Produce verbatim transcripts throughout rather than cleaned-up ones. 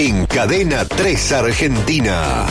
En Cadena tres Argentina.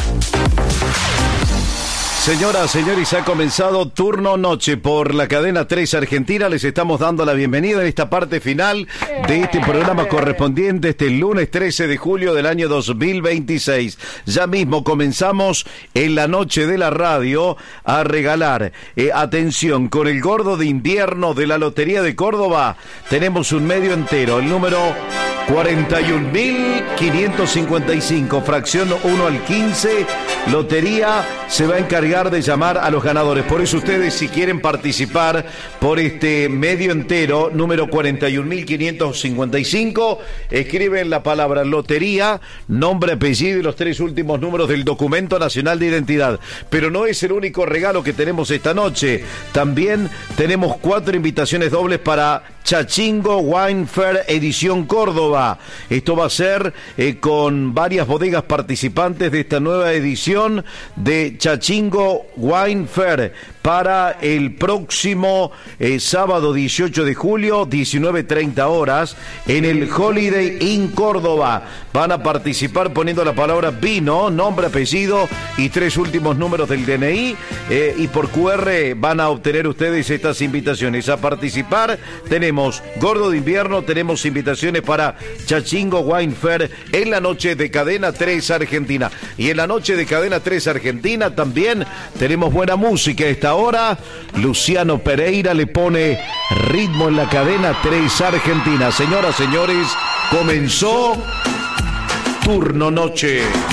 Señoras, señores, ha comenzado Turno Noche por la Cadena tres Argentina. Les estamos dando la bienvenida en esta parte final de este programa correspondiente este lunes trece de julio del año dos mil veintiséis. Ya mismo comenzamos en la noche de la radio a regalar, eh, atención, con el gordo de invierno de la Lotería de Córdoba. Tenemos un medio entero, el número cuarenta y un mil quinientos cincuenta y cinco, fracción uno al quince. Lotería se va a encargar de llamar a los ganadores. Por eso ustedes, si quieren participar por este medio entero, número cuarenta y un mil quinientos cincuenta y cinco, escriben la palabra lotería, nombre, apellido y los tres últimos números del documento nacional de identidad. Pero no es el único regalo que tenemos esta noche. También tenemos cuatro invitaciones dobles para Chachingo Wine Fair Edición Córdoba. Esto va a ser eh, con varias bodegas participantes de esta nueva edición de Chachingo Wine Fair para el próximo eh, sábado dieciocho de julio, diecinueve treinta horas, en el Holiday Inn Córdoba. Van a participar poniendo la palabra vino, nombre, apellido y tres últimos números del D N I, eh, y por Q R van a obtener ustedes estas invitaciones. A participar tenemos Gordo de Invierno, tenemos invitaciones para Chachingo Wine Fair en la noche de Cadena tres Argentina. Y en la noche de Cadena tres Argentina también tenemos buena música. A esta hora Luciano Pereira le pone ritmo en la Cadena tres Argentina. Señoras, señores, comenzó Turno Noche.